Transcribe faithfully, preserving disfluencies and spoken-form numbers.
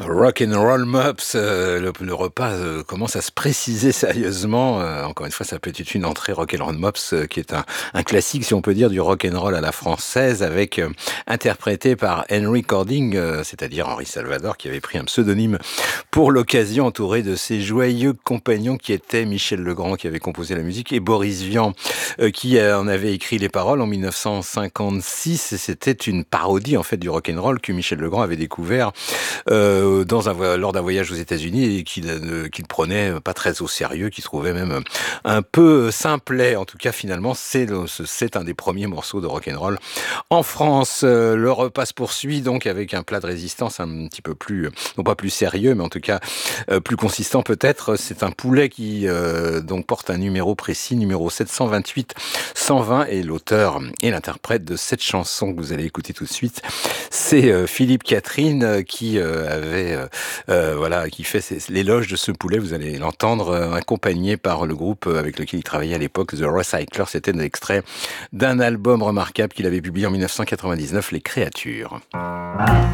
Rock and Roll Mops, heu, le le repas, heu, commence à se préciser sérieusement, heu, encore une fois, ça peut être une entrée Rock and Roll Mops, heu, qui est un un classique, si on peut dire, du rock and roll à la française avec, heu, interprété par Henry Cording, heu, c'est-à-dire Henri Salvador, qui avait pris un pseudonyme pour l'occasion, entouré de ses joyeux compagnons qui étaient Michel Legrand, qui avait composé la musique, et Boris Vian, heu, qui, heu, en avait écrit les paroles en mille neuf cent cinquante-six, et c'était une parodie, en fait, du rock and roll que Michel Legrand avait découvert, heu, dans un voy lors d'un voyage aux États-Unis et qu'il, heu, qu'il prenait pas très au sérieux, qu'il trouvait même un peu simplet. En tout cas, finalement, c'est le c'est un des premiers morceaux de rock and roll en France. Heu, le repas se poursuit donc avec un plat de résistance un petit peu plus, non pas plus sérieux, mais en tout cas, heu, plus consistant peut-être. C'est un poulet qui, heu, donc porte un numéro précis, numéro sept cent vingt-huit cent vingt, et l'auteur et l'interprète de cette chanson que vous allez écouter tout de suite, c'est, heu, Philippe Catherine, heu, qui, heu, avait, heu heu, voilà, qui fait ses l'éloge de ce poulet. Vous allez l'entendre, heu, accompagné par le groupe avec lequel il travaillait à l'époque, The Recyclers. C'était un extrait d'un album remarquable qu'il avait publié en mille neuf cent quatre-vingt-dix-neuf, Les Créatures.